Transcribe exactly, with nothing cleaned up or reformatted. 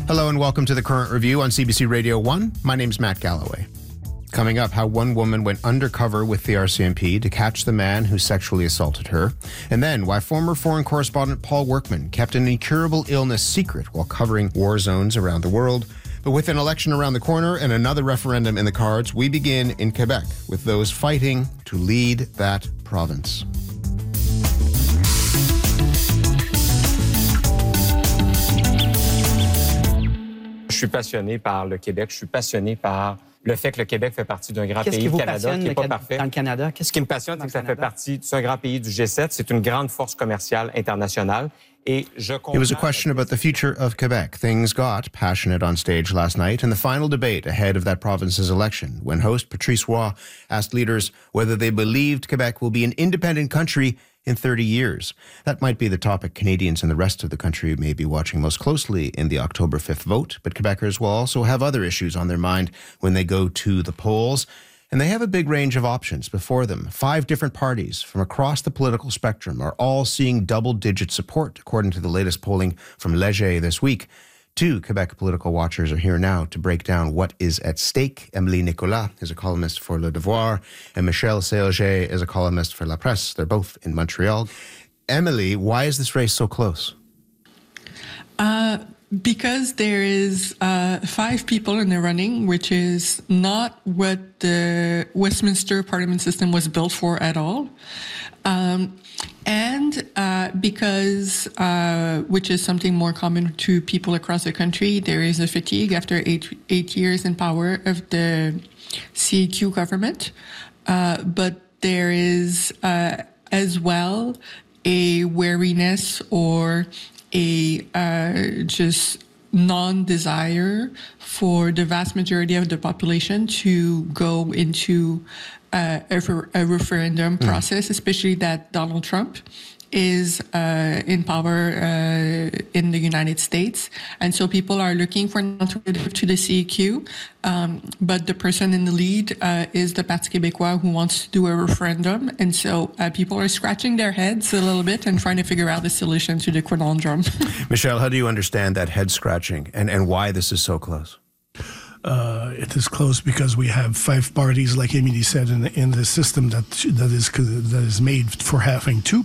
Hello and welcome to the Current Review on C B C Radio one. My name's Matt Galloway. Coming up, how one woman went undercover with the R C M P to catch the man who sexually assaulted her. And then why former foreign correspondent Paul Workman kept an incurable illness secret while covering war zones around the world. But with an election around the corner and another referendum in the cards, we begin in Quebec with those fighting to lead that province. Je suis passionné par le Québec. Je suis passionné par le fait que le Québec fait partie d'un grand Qu'est-ce pays, qui vous le Canada, passionne qui n'est pas le, parfait. dans le Canada? Qu'est-ce Ce qui me passionne, c'est que ça fait partie, c'est un grand pays du G sept. C'est une grande force commerciale internationale. Et je It was a question about the future of Quebec. Things got passionate on stage last night in the final debate ahead of that province's election, when host Patrice Roy asked leaders whether they believed Quebec will be an independent country in thirty years. That might be the topic Canadians and the rest of the country may be watching most closely in the October fifth vote, but Quebecers will also have other issues on their mind when they go to the polls. And they have a big range of options before them. Five different parties from across the political spectrum are all seeing double-digit support, according to the latest polling from Léger this week. Two Quebec political watchers are here now to break down what is at stake. Emily Nicolas is a columnist for Le Devoir, and Michel Séauger is a columnist for La Presse. They're both in Montreal. Emily, why is this race so close? Uh, because there is uh, five people in the running, which is not what the Westminster Parliament system was built for at all. Um, and uh, because, uh, which is something more common to people across the country, there is a fatigue after eight, eight years in power of the C A Q government. Uh, but there is uh, as well a wariness or a uh, just non-desire for the vast majority of the population to go into uh, a, a referendum mm. process, especially that Donald Trump is uh, in power uh, in the United States. And so people are looking for an alternative to the C A Q. Um, but the person in the lead uh, is the Parti québécois who wants to do a referendum. And so uh, people are scratching their heads a little bit and trying to figure out the solution to the conundrum. Michelle, how do you understand that head scratching and, and why this is so close? Uh, it is close because we have five parties, like Emily said, in, in the system that that is that is made for having two